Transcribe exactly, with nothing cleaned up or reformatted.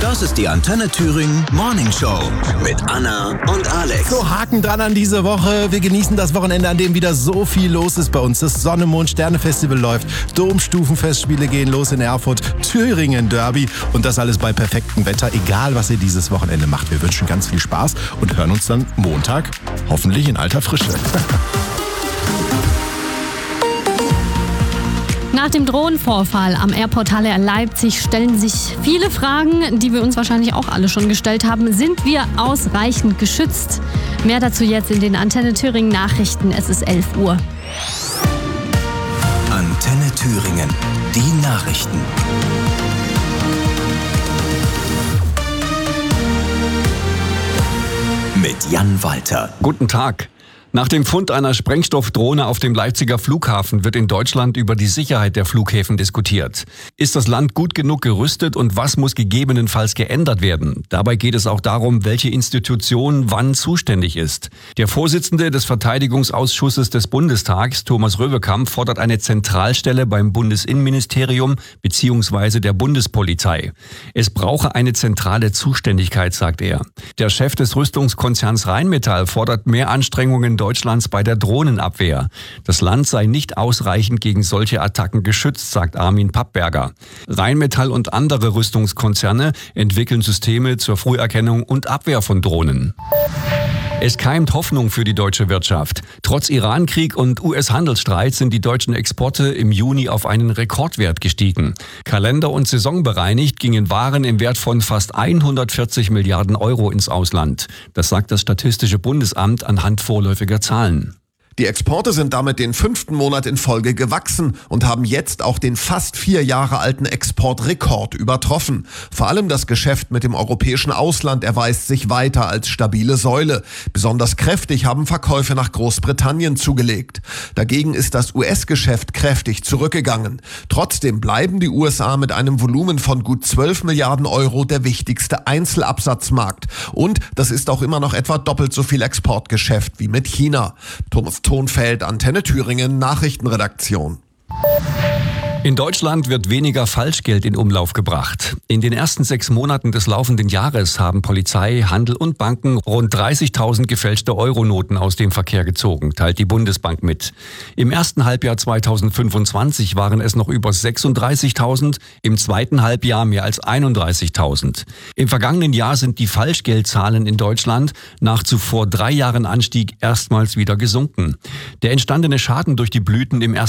Das ist die Antenne Thüringen Morning Show mit Anna und Alex. So, Haken dran an diese Woche. Wir genießen das Wochenende, an dem wieder so viel los ist bei uns. Das Sonne, Mond, Sterne Festival läuft. Domstufenfestspiele gehen los in Erfurt. Thüringen Derby. Und das alles bei perfektem Wetter. Egal, was ihr dieses Wochenende macht. Wir wünschen ganz viel Spaß und hören uns dann Montag hoffentlich in alter Frische. Nach dem Drohnenvorfall am Airport Halle Leipzig stellen sich viele Fragen, die wir uns wahrscheinlich auch alle schon gestellt haben. Sind wir ausreichend geschützt? Mehr dazu jetzt in den Antenne Thüringen Nachrichten. Es ist elf Uhr. Antenne Thüringen, die Nachrichten. Mit Jan Walter. Guten Tag. Nach dem Fund einer Sprengstoffdrohne auf dem Leipziger Flughafen wird in Deutschland über die Sicherheit der Flughäfen diskutiert. Ist das Land gut genug gerüstet und was muss gegebenenfalls geändert werden? Dabei geht es auch darum, welche Institution wann zuständig ist. Der Vorsitzende des Verteidigungsausschusses des Bundestags, Thomas Röwekamp, fordert eine Zentralstelle beim Bundesinnenministerium bzw. der Bundespolizei. Es brauche eine zentrale Zuständigkeit, sagt er. Der Chef des Rüstungskonzerns Rheinmetall fordert mehr Anstrengungen Deutschlands bei der Drohnenabwehr. Das Land sei nicht ausreichend gegen solche Attacken geschützt, sagt Armin Pappberger. Rheinmetall und andere Rüstungskonzerne entwickeln Systeme zur Früherkennung und Abwehr von Drohnen. Es keimt Hoffnung für die deutsche Wirtschaft. Trotz Iran-Krieg und U S-Handelsstreit sind die deutschen Exporte im Juni auf einen Rekordwert gestiegen. Kalender- und saisonbereinigt gingen Waren im Wert von fast hundertvierzig Milliarden Euro ins Ausland. Das sagt das Statistische Bundesamt anhand vorläufiger Zahlen. Die Exporte sind damit den fünften Monat in Folge gewachsen und haben jetzt auch den fast vier Jahre alten Exportrekord übertroffen. Vor allem das Geschäft mit dem europäischen Ausland erweist sich weiter als stabile Säule. Besonders kräftig haben Verkäufe nach Großbritannien zugelegt. Dagegen ist das U S-Geschäft kräftig zurückgegangen. Trotzdem bleiben die U S A mit einem Volumen von gut zwölf Milliarden Euro der wichtigste Einzelabsatzmarkt. Und das ist auch immer noch etwa doppelt so viel Exportgeschäft wie mit China. Thomas Tonfeld, Antenne Thüringen, Nachrichtenredaktion. In Deutschland wird weniger Falschgeld in Umlauf gebracht. In den ersten sechs Monaten des laufenden Jahres haben Polizei, Handel und Banken rund dreißigtausend gefälschte Euronoten aus dem Verkehr gezogen, teilt die Bundesbank mit. Im ersten Halbjahr zweitausendfünfundzwanzig waren es noch über sechsunddreißigtausend, im zweiten Halbjahr mehr als einunddreißigtausend. Im vergangenen Jahr sind die Falschgeldzahlen in Deutschland nach zuvor drei Jahren Anstieg erstmals wieder gesunken. Der entstandene Schaden durch die Blüten im ersten